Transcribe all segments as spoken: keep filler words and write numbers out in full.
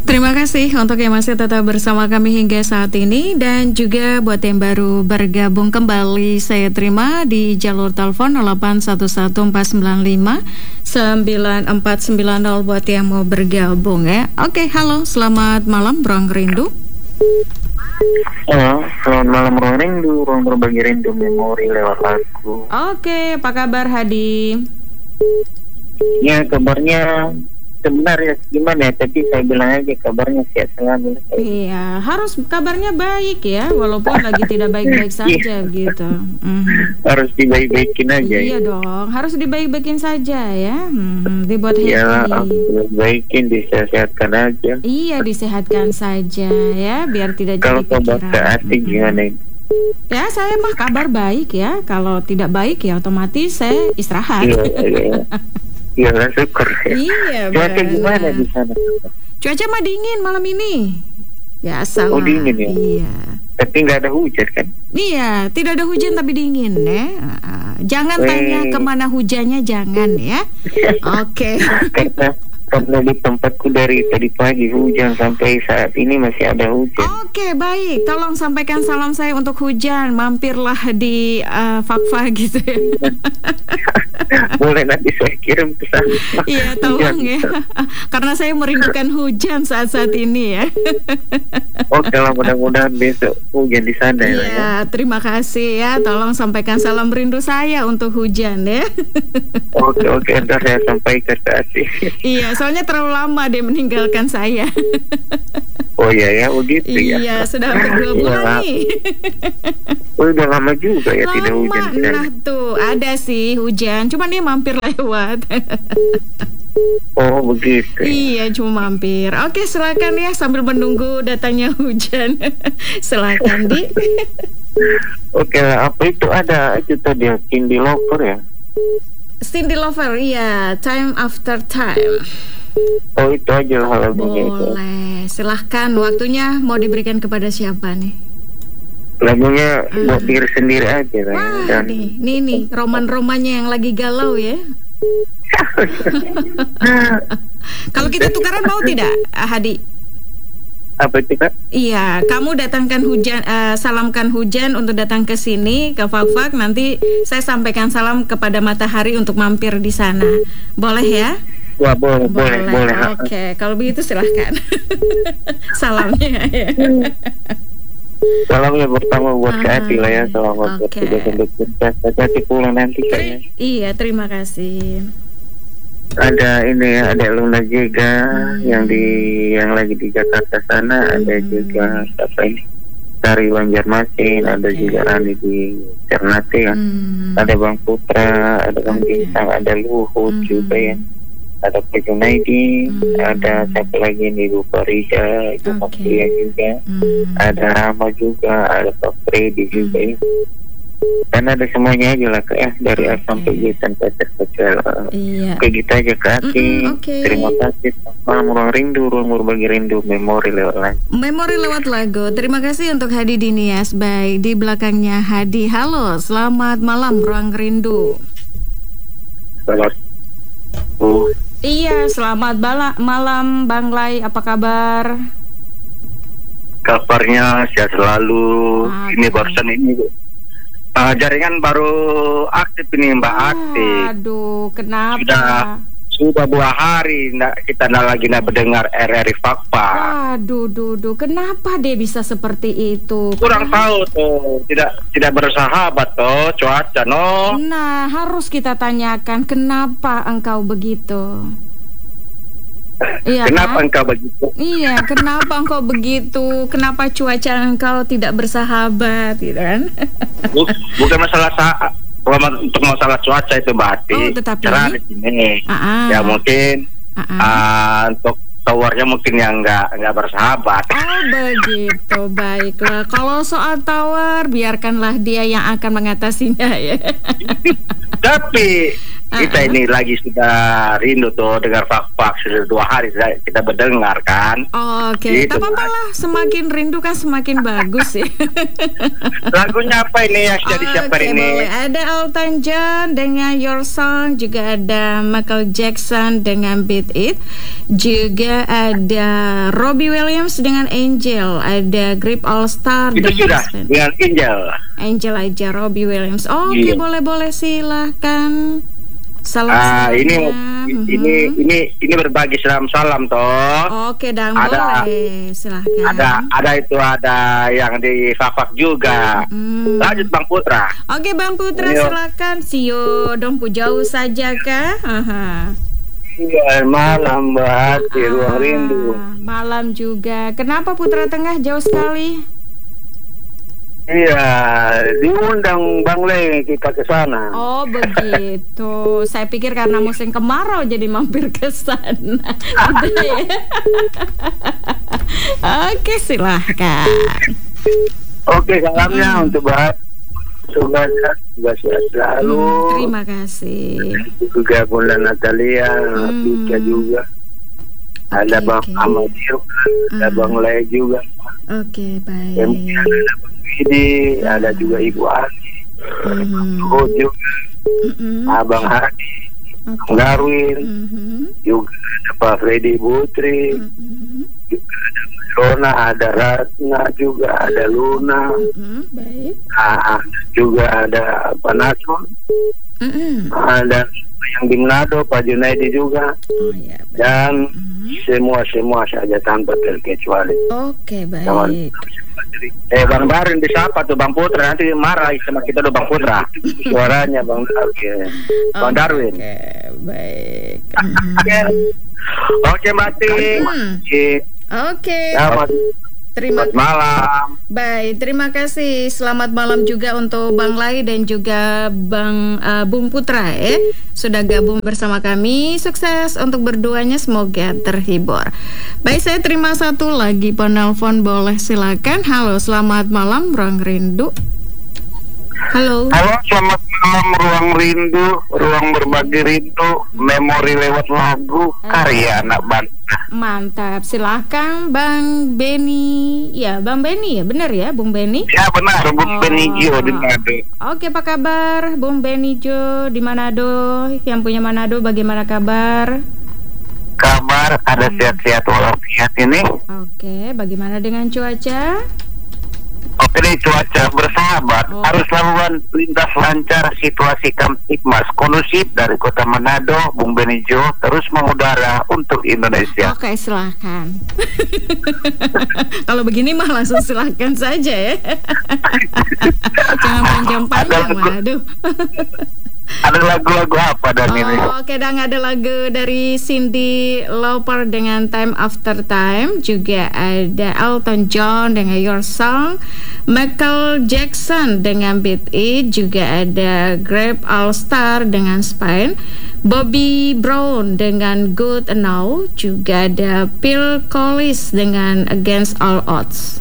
Terima kasih untuk yang masih tetap bersama kami hingga saat ini. Dan juga buat yang baru bergabung kembali, saya terima di jalur telepon nol delapan satu satu empat sembilan lima sembilan empat sembilan nol buat yang mau bergabung ya. Oke, halo, selamat malam Ruang Rindu. Halo, selamat malam Ruang Rindu, ruang berbagi rindu memori lewat lagu. Oke, apa kabar Hadi? Ya, kabarnya sebenarnya gimana ya, tapi saya bilang aja kabarnya sehat selalu. Iya, harus kabarnya baik ya, walaupun lagi tidak baik-baik saja gitu. Mm-hmm. Harus dibaik-baikin aja. Iya ya. dong, harus dibaik-baikin saja ya. Hmm, dibuat Iya, happy. baikin, disehatkan aja. Iya, disehatkan saja ya, biar tidak Kalau jadi kabar pikiran. hati gimana? Ya, saya mah kabar baik ya. Kalau tidak baik ya otomatis saya istirahat. Iya, iya. Iya, syukur. Iya, Cuaca benar. gimana di sana? Cuaca mah dingin malam ini. Biasa Oh, lah. dingin ya? Iya. Tapi nggak ada hujan kan? Iya, tidak ada hujan tapi dingin ya. Uh, Jangan Weh. tanya kemana hujannya, jangan ya. Oke. Karena karena di tempatku dari tadi pagi hujan sampai saat ini masih ada hujan. Oke, baik. Tolong sampaikan salam saya untuk hujan. Mampirlah di uh, Fakfa gitu ya. Boleh, nanti saya kirim ke sana. Iya, tolong ya. Karena saya merindukan hujan saat-saat ini ya. Oke lah, mudah-mudahan besok hujan di sana ya. Iya, terima kasih ya. Tolong sampaikan salam rindu saya untuk hujan ya. Oke, oke, ntar saya sampaikan ke Asih. Iya, soalnya terlalu lama dia meninggalkan saya. Oh iya ya, begitu ya. Iya, sudah hampir dua bulan Iya. nih. Oh, udah lama juga ya tidak Lama, hujan di sana. nah tuh ada sih hujan, cuman dia mampir lewat. Oh begitu. Iya, cuma mampir. Oke, silakan ya sambil menunggu datangnya hujan. Silakan Di. Oke lah, apa itu ada itu tadi ya, Cindy Lover ya? Cindy Lover, iya, Time After Time. Oh itu aja lah lagunya itu. Boleh, silahkan. Waktunya mau diberikan kepada siapa nih? Lagunya buat diri sendiri aja lah. Wah, Dan nih, nih nih, roman-romannya yang lagi galau ya. Kalau kita tukaran mau tidak, Hadi? apa itu Kak? Iya, kamu datangkan hujan, uh, salamkan hujan untuk datang ke sini ke Fakfak. Nanti saya sampaikan salam kepada Matahari untuk mampir di sana. Boleh ya? Wah boleh, boleh, boleh. Oke, kalau begitu silahkan. Salamnya ya. Salamnya pertama buat Kak Ah, Ati lah ya. Selamat oke. bertugas untuk kita. Kak Ati pulang nanti kayaknya. Iya, terima kasih. Ada ini ya, ada Luna Jega Hmm. yang di yang lagi di Jakarta sana. Ada Hmm. juga siapa ini? Tari Banjarmasin, ada Oke. juga Rani di Ternate ya. Hmm. Ada Bang Putra, ada Bang Oke. Bintang, ada Luhut Hmm. juga ya. Ada Pak Junaidi, Hmm. ada siapa lagi ini, Ibu Farida, Ibu Oke. Makia juga. Hmm. Ada Rama juga, ada Pak Freddy juga ya. Dan ada semuanya aja lah Kak ya, dari A Oke. sampai Z tanpa terkecuali. Iya. Oke gitu aja Kak Ati. Mm-mm, oke. Terima kasih. Malam ruang rindu, ruang berbagi rindu, memori lewat lagu. Memori lewat lagu. Terima kasih untuk Hadi Dinias. Baik, di belakangnya Hadi. Halo, selamat malam Ruang Rindu. Selamat. Uh, Iya, selamat bala- malam Bang Lai. Apa kabar? kabarnya sehat selalu. Ah, Ini baik. barusan ini uh, jaringan baru aktif ini Mbak Ati. Aduh, kenapa? Sudah sudah dua hari ndak kita ndak lagi ndak mendengar R R I Fakfa. Waduh, duh, duh. Kenapa dia bisa seperti itu? Kurang Padahal- tahu tuh, tidak tidak bersahabat tuh cuaca no. Nah, harus kita tanyakan kenapa engkau begitu. Iya, Kenapa kan? engkau begitu? Iya, kenapa engkau begitu? Kenapa cuaca engkau tidak bersahabat, gitu kan? Bu- Bukan masalah sa- bukan untuk masalah cuaca itu Mbak Ati. Oh, tetapi? Cerah di sini. Ah, Ya mungkin ah, ah. ah, untuk towernya mungkin yang nggak nggak bersahabat. Oh begitu, baiklah. Kalau soal tower, biarkanlah dia yang akan mengatasinya ya. Tapi Kita Uh-uh. ini lagi sudah rindu tuh dengar Fak-Fak, sudah dua hari sudah kita mendengar kan. Oke, Gitu, tak apa-apa Mas. lah. Semakin rindu kan semakin bagus ya. Lagunya apa ini yang sudah disiapkan Oke, ini? boleh. Ada Elton John dengan Your Song, juga ada Michael Jackson dengan Beat It, juga ada Robbie Williams dengan Angel, ada Grip All Star Itu dengan sudah Spin. dengan Angel. Angel aja, Robbie Williams. Oke, Iya. boleh-boleh, silahkan. Salam Ah, ini salam. ini Mhm. ini ini berbagi salam-salam toh. Oke, dan Ada- boleh, silahkan. Ada ada itu ada yang di Fak-Fak juga. Hmm. Lanjut Bang Putra. Oke, Bang Putra, Ayo. silakan. Sio dompu jauh saja kah? Aha. Iya, malam Mbak Hati, ruang Ah, rindu. Malam juga. Kenapa Putra Tengah jauh sekali? Iya, diundang Bang Le kita ke sana. Oh, begitu. Saya pikir karena musim kemarau jadi mampir ke sana. Gitu ya. Oke, silahkan. Oke, salamnya untuk Mbak. Semoga juga sehat selalu. Hmm, terima kasih. Juga Bunda Natalia, Hmm. Pika juga. Ada Oke, Bang oke. Ahmad juga, ada Hmm. Bang Le juga. Oke, baik. Kemudian ada Bang Widi, ada juga Ibu Ani, Mhm. Ruhut juga, Mhm. Abang Hadi, Oke. Bang Darwin, Mhm. juga ada Pak Freddy Putri, Mhm. juga ada Mas Rona, ada Ratna juga, ada Luna, Mhm. Baik. ah, juga ada Pak Nasrul, Mhm. ada yang di Manado, Pak Junaidi juga, Oh ya, baik. dan Mhm. semua-semua saja tanpa terkecuali. Oke, Jangan- baik. Eh Bang Darwin disapa tuh Bang Putra, nanti marah sama kita tuh Bang Putra. Suaranya Bang Darwin. Bang Oke, Darwin. Oke, baik. Mhm. Oke Mbak Ting. Hmm. Oke, Selamat, terima selamat malam. Baik, terima kasih. Selamat malam juga untuk Bang Lai dan juga Bang uh, Bung Putra ya. Sudah gabung bersama kami. Sukses untuk berduanya, semoga terhibur. Baik, saya terima satu lagi penelpon, boleh silakan. Halo, selamat malam Ruang Rindu. Halo. Halo, selamat malam Ruang Rindu, Ruang Berbagi Rindu, Memori lewat lagu, karya anak bangsa. Mantap, silahkan Bang Beni. Ya, Bang Beni ya, benar ya Bung Beni? Ya benar, Bung Oh. Benigio di Manado. Oke, apa kabar Bung Benijo di Manado? Yang punya Manado bagaimana kabar? Kabar ada sehat-sehat walafiat ini. Oke, bagaimana dengan cuaca? Oke deh, cuaca bersahabat, Oh. arus laluan lintas lancar, situasi Kamtipmas kondusif dari kota Manado, Bung Benijo terus mengudara untuk Indonesia. Oke, silahkan. Kalau begini mah langsung silahkan saja ya. Jangan panjang-panjang, waduh. Ada lagu-lagu apa dan ini? Oh, oke, dan ada lagu dari Cindy Lauper dengan Time After Time. Juga ada Elton John dengan Your Song, Michael Jackson dengan Beat It. Juga ada Grab All Star dengan Spine, Bobby Brown dengan Good Now. Juga ada Phil Collins dengan Against All Odds.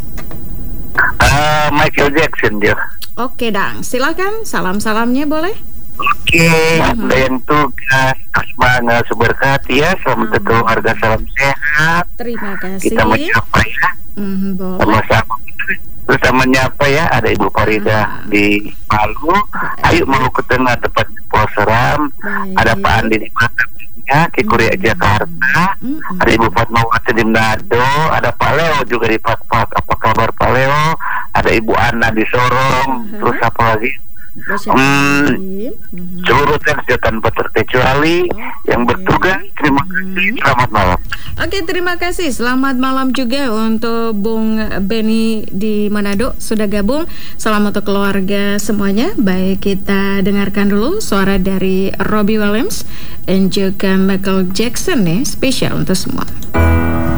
Ah, Michael Jackson dia. Oke, Dang, silakan salam-salamnya boleh? Oke, ada yang tugas, asmana seberkati ya, selamat Amin. keluarga, salam sehat. Terima kasih. Kita menyapa ya, Mhm, boleh. sama-sama. Terus sama menyapa ya, ada Ibu Farida di Palu, ayo Maluku Tengah tempat Pulau Seram, Baik. ada Pak Andi di Batam, Cikuria Jakarta, Mm-mm. ada Ibu Fatmawati di Manado, ada Pak Leo juga di Pak-Pak. Apa kabar Pak Leo? Ada Ibu Ana di Sorong, Uh-huh. terus apa lagi? Basyar Hmm. Kasim. Mhm. Seluruh tes tanpa terkecuali yang bertugas, terima kasih, selamat malam. Oke, terima kasih. Selamat malam juga untuk Bung Beni di Manado sudah gabung. Selamat untuk keluarga semuanya. Baik, kita dengarkan dulu suara dari Robbie Williams dan juga Michael Jackson ya, spesial untuk semua.